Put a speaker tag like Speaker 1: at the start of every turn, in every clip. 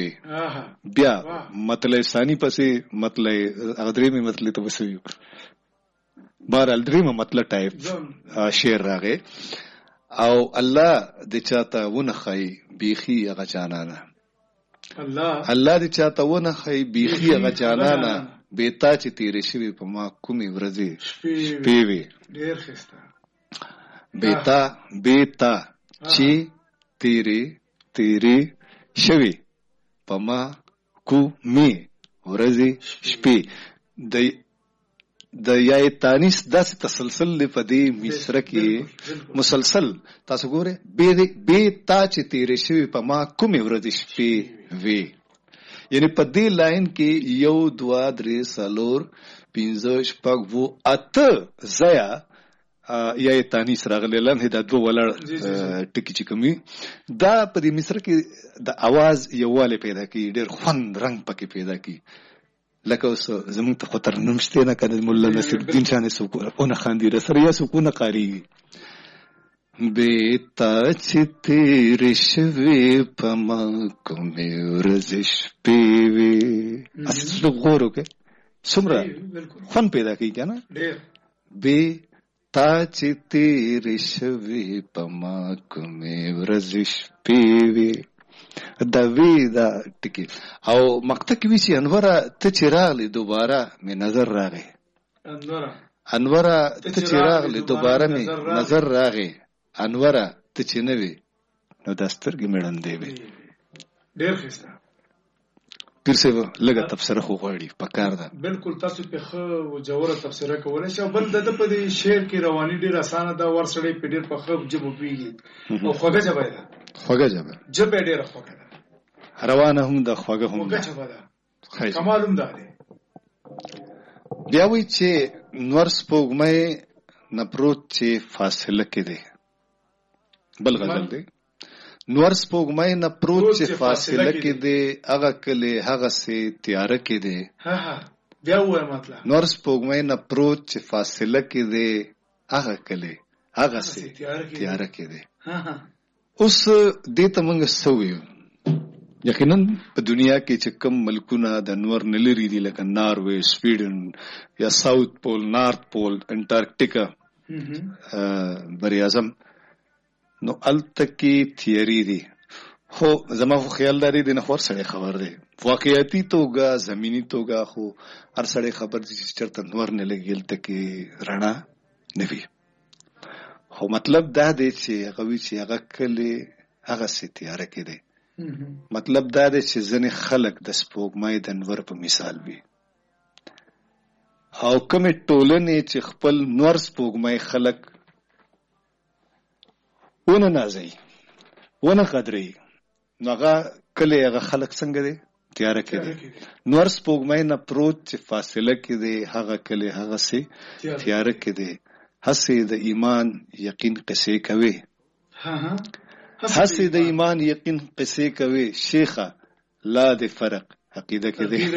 Speaker 1: وي بیا مطلع ثانی پسې مطلع درېمې مطلع ته وسوي بهرحال درېمه مطلع ټایپ شعر راغی او الله د چاته ونه ښایي بیخي هغه جانانه الله د چاته ونه ښایي بیخي هغه جانانه بیتا چې تیرې شوي په ما کومې ورځې شپې وي بیتا چې تیرې شوي په ما کومې ورځې شپې د یای تانیس داسې تسلسل دی په دې مصره کې مسلسل تاسو ګوره بیتا چې تیرې شوي په ما کومې ورځې شپې وي یعنی په دې لاین کې 1 2 3 4 5 6 8 زیا یا تانیس راغلی لنه دا دوه ولړ ټکی چې کومي دا په دې مصر کې د आवाज یواله پیدا کی ډېر خوند رنگ پکې پیدا کی لکه اوس زموږ ته خطر نمشته نه کړي مولا نصیر الدین شانه سکون اون خاندي رسریا سکون قاری بیتا چې تیرې شوي په ما کومې ورځې شپې وي اصل غورو کې څومره خوند پیدا کوي کنه تا چې تیرې شوي په ما کومې ورځې شپې وي دا وی دا ټکی او مقطع کې وی چې انوره ته چې راغلی دوباره مې نظر راغی انوره ته چې راغلی دوباره مې نظر راغی انوره ته چې نه وي نو دا سترګې مې ړندې وي
Speaker 2: ډېر ښایسته
Speaker 1: پیر صاحب لږه تفسیره خو غواړي پکار ده
Speaker 2: بالکل تاسو په ښه او جوړه تفسیره کولای شئ بل د په دې شعر کې رواني ډېر اسانه ده ورسړی په ډېر په ښه جبو پیږي او خوږه جبه ده جبه ډېر خوږه ده
Speaker 1: روانه هم ده خوږه هم
Speaker 2: ده کمال هم ده
Speaker 1: بیا وی چې نور سپوږمۍ نپروت چې فاصله کې ده بل غزل ده نور سپوږمۍ نه پروت چې فاصله کې دی هغه کلی هغه سي تیاره کې دی
Speaker 2: بیا وای مطلب
Speaker 1: نور سپوږمۍ نه پروت چې فاصله کې دی هغه کلی هغه سي تیاره کې دی اوس دې ته موږ سویو یقینا په دنیا کې چې کم ملکونه د نور نه لري دي لکه ناروې سویډن یا ساوث پول نارت پول انټارکټیکا بری اعظم نو التکی تیری دی خو زما خو خیال داری دی نخور سڑے خبر دی واقعیتی توگا زمینی توگا خو هر سڑے خبر دی چرتا نور نلگی التکی رنا نوی خو مطلب دا دی چی اگوی چی اگا کلی اگا سی تیاره که دی مطلب دا دی چی زن خلق د سپوږمۍ د نور په مثال وی او کمی ټولنې چې خپل نور سپوږمۍ خلق ونه نازي ونه قدرې نو هغه کله هغه خلق څنګه دي تیار کړي نور سپوږمۍ نه پروت چې فاصله کې دي هغه کله هغه سي تیار کړي هسه د ایمان یقین قصې کوي هسه د ایمان یقین قصې کوي شیخه لا د فرق عقیده کې دي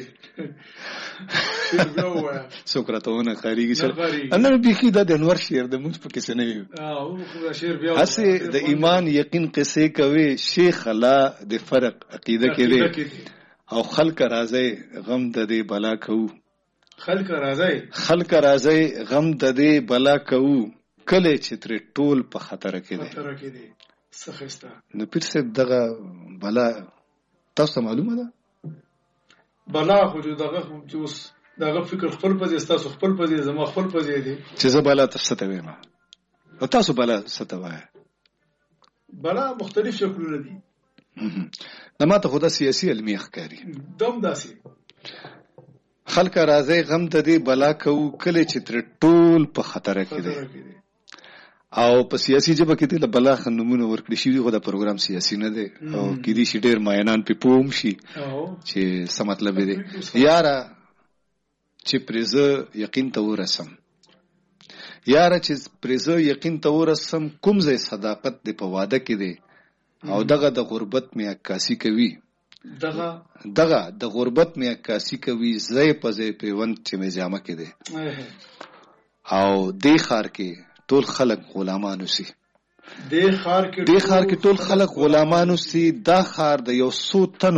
Speaker 1: سوکراتونه خاريږي سره انا بيخي د انور شعر د موږ په کیسه نه وي هسه د ایمان یقین قصې کوي شیخ لا د فرق عقیده کې دي او خلق راځي غم د دې بلا کوو خلق راځي غم د دې بلا کوو کله چې تر ټول په خطر کې دي
Speaker 2: سخسته
Speaker 1: نو پیر صاحب دغه بلا تاسو معلومه ده
Speaker 2: بلا خو دغه چې اوس دغه فکر خپل پځې تاسو خپل پځې زما خپل پځې دي
Speaker 1: چې زه بلا تاسو ته وایم او تاسو بلا څه ته وایي
Speaker 2: بلا مختلف شکلونه دي
Speaker 1: نه ماته خدا سیاسي علمي ښکاري
Speaker 2: دم داسي
Speaker 1: خلک راځي غم د دې بلا کوو کله چې تر ټول په خطر کې دي او په سیاسي جبه کې د بلا خنمونه ورکړي شي خو دا پروګرام سیاسي نه دی او کې دي شي ډېر ماینان په پوم شي چې څه مطلب دی یاره چې پرزه یقین ته ورسم کوم ځای صداقت دی په واده کې دی او دغه د غربت مې عکاسي کوي دغه د غربت مې عکاسي کوي ځای په ځای پیوند چې مې جامه کې دی او دې خار کې ټول خلق غلامانو سي دې خار کې ټول خلق غلامانو سي دا خار د یو څو تن